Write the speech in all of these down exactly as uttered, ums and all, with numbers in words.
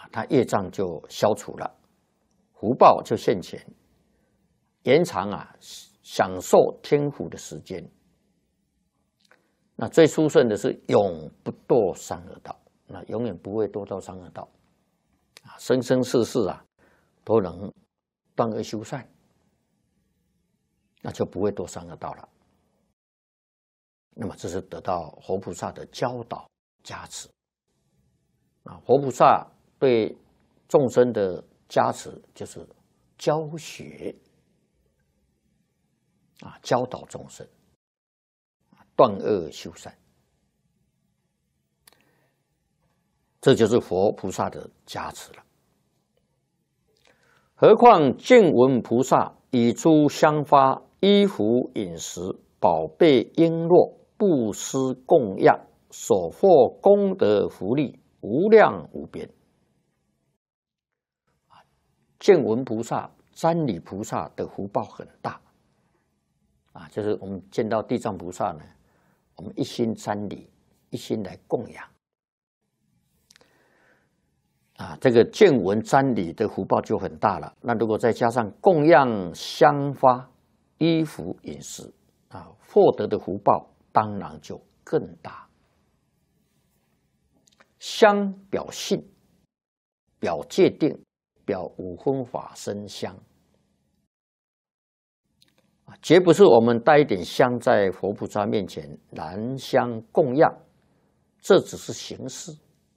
他业障就消除了，福报就现前，延长啊享受天福的时间。那最殊胜的是永不堕三恶道，那永远不会堕到三恶道，啊，生生世世啊都能断恶修善，那就不会堕三恶道了。那么这是得到活菩萨的教导加持啊，活菩萨对众生的加持就是教学啊，教导众生断恶修善，这就是佛菩萨的加持了。何况见闻菩萨以诸香花、衣服、饮食、宝贝、璎珞、布施供养，所获功德福利无量无边。见闻菩萨、瞻礼菩萨的福报很大啊，就是我们见到地藏菩萨呢，我们一心瞻礼，一心来供养啊，这个见闻瞻礼的福报就很大了。那如果再加上供养香花、衣服、饮食啊，获得的福报当然就更大。香表性，表戒定，表五分法身香，绝不是我们带一点香在佛菩萨面前燃香供养，这只是形式。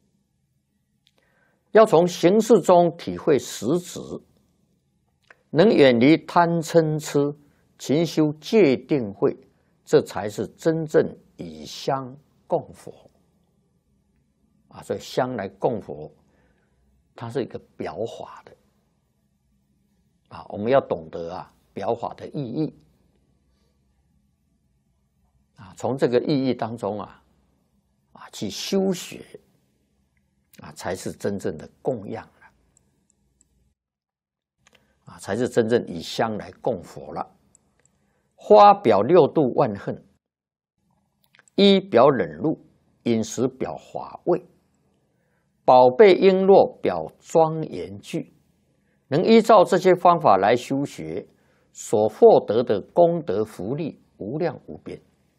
要从形式中体会实质，能远离贪嗔痴，勤修戒定慧，这才是真正以香供佛啊！所以香来供佛，它是一个表法的啊，我们要懂得啊表法的意义啊，从这个意义当中啊啊去修学啊，才是真正的供养了啊，才是真正以香来供佛了。花表六度万恨，衣表忍辱，饮食表华味，宝贝璎珞表庄严具。能依照这些方法来修学，所获得的功德福利无量无边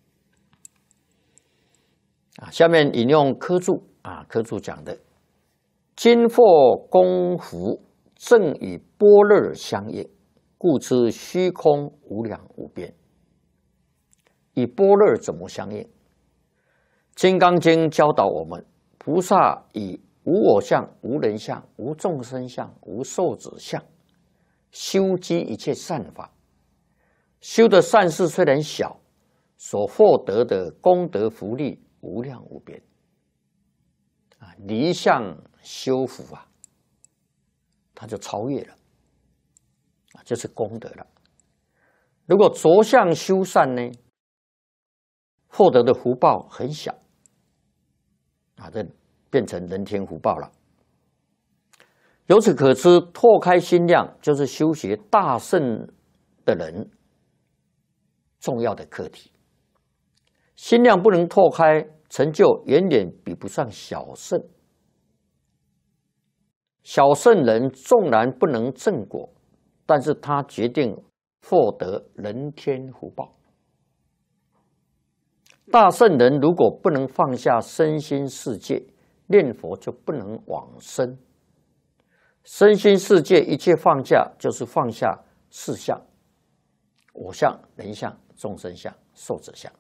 啊。下面引用科注啊，科注讲的：今获功福，正与般若相应，故知虚空无量无边。与般若怎么相应？《金刚经》教导我们，菩萨以无我相、无人相、无众生相、无寿者相，修积一切善法。修的善事虽然小，所获得的功德福利无量无边啊！离相修福啊，它就超越了啊，就是功德了。如果着相修善呢，获得的福报很小啊，这变成人天福报了。由此可知，拓开心量就是修学大圣的人重要的课题。心量不能拓开，成就远远比不上小圣。小圣人纵然不能正果，但是他决定获得人天福报。大圣人如果不能放下身心世界，念佛就不能往生。身心世界一切放下，就是放下四相：我相、人相、众生相、寿者相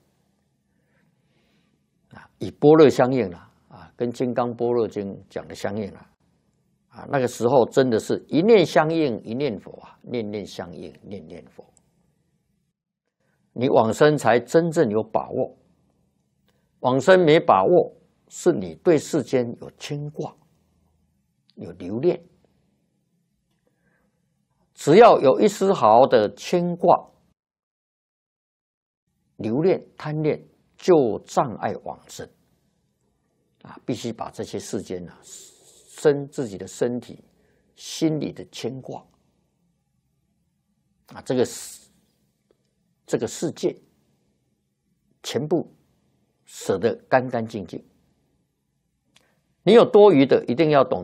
啊，以般若相应了啊，跟《金刚般若经》讲的相应了啊。那个时候真的是一念相应一念佛啊，念念相应念念佛，你往生才真正有把握。往生没把握，是你对世间有牵挂，有留恋。只要有一丝毫的牵挂、留恋、贪恋，就障碍往生啊！必须把这些世间啊，身自己的身体、心理的牵挂啊，这个这个世界全部舍得干干净净。你有多余的，一定要懂